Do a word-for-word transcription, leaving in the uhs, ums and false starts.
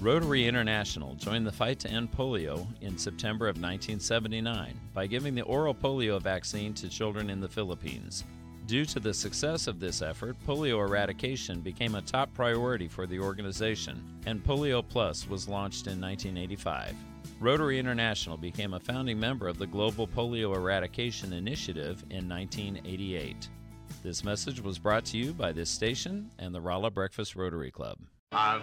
Rotary International joined the fight to end polio in September of nineteen seventy-nine by giving the oral polio vaccine to children in the Philippines. Due to the success of this effort, polio eradication became a top priority for the organization, and Polio Plus was launched in nineteen eighty-five. Rotary International became a founding member of the Global Polio Eradication Initiative in nineteen eighty-eight. This message was brought to you by this station and the Rolla Breakfast Rotary Club. I've